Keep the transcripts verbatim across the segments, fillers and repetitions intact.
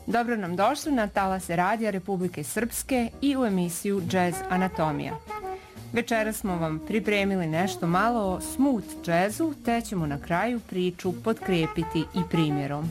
Dobro nam došli na talase Radija Republike Srpske i u emisiju Jazz Anatomija. Večera smo vam pripremili nešto malo o smooth jazzu, te ćemo na kraju priču potkrijepiti i primjerom.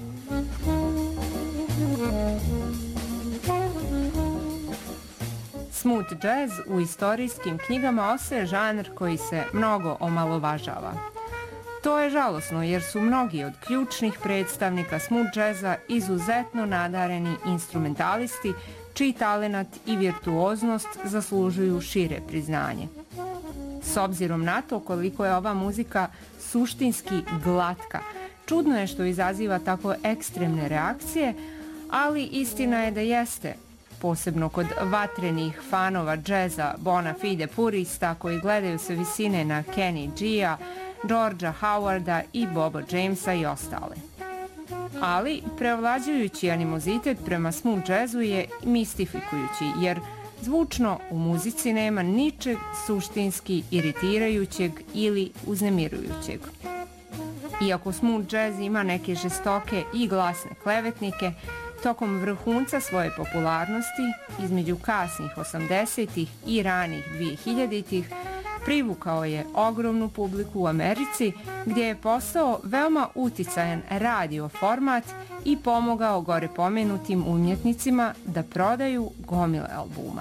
Smooth jazz u istorijskim knjigama ostaje žanr koji se mnogo omalovažava. To je žalosno jer su mnogi od ključnih predstavnika smooth jazza izuzetno nadareni instrumentalisti čiji talenat i virtuoznost zaslužuju šire priznanje. S obzirom na to koliko je ova muzika suštinski glatka, čudno je što izaziva tako ekstremne reakcije, ali istina je da jeste, posebno kod vatrenih fanova džeza bona fide purista koji gledaju sa visine na Kenny G-a, Georgea Howarda i Boba Jamesa i ostale. Ali preovlađujući animozitet prema smooth jazzu je mistifikujući, jer zvučno u muzici nema ničeg suštinski iritirajućeg ili uznemirujućeg. Iako smooth jazz ima neke žestoke i glasne klevetnike, tokom vrhunca svoje popularnosti, između kasnih osamdesetih i ranih dvehiljaditih, privukao je ogromnu publiku u Americi, gdje je postao veoma uticajan radio format i pomogao gore pomenutim umjetnicima da prodaju gomile albuma.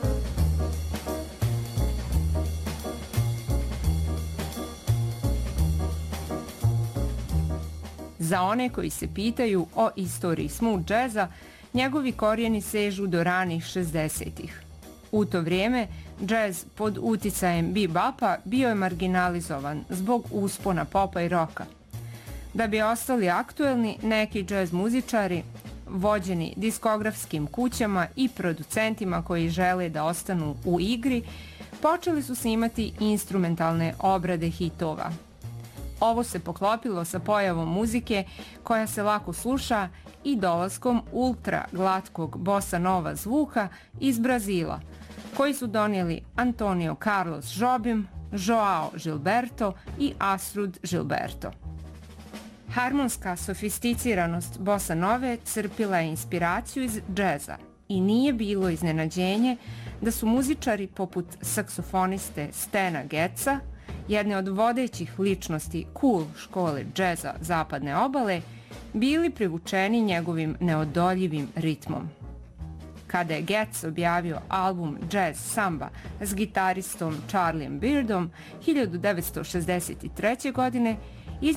Za one koji se pitaju o istoriji smooth jazza, njegovi korijeni sežu do ranih šezdesetih. U to vrijeme, džez pod uticajem bebopa bio je marginalizovan zbog uspona popa i roka. Da bi ostali aktuelni, neki džez muzičari, vođeni diskografskim kućama i producentima koji žele da ostanu u igri, počeli su snimati instrumentalne obrade hitova. Ovo se poklopilo sa pojavom muzike koja se lako sluša i dolaskom ultra glatkog bossa nova zvuka iz Brazila, koji su donijeli Antonio Carlos Jobim, Joao Gilberto i Astrud Gilberto. Harmonska sofisticiranost bossa nove crpila je inspiraciju iz džeza i nije bilo iznenađenje da su muzičari poput saksofoniste Stana Getza, jedne od vodećih ličnosti cool škole džeza zapadne obale, bili privučeni njegovim neodoljivim ritmom. Kada je Getz objavio album Jazz Samba s gitaristom Charliem Beardom hiljadu devetsto šezdeset treće. godine,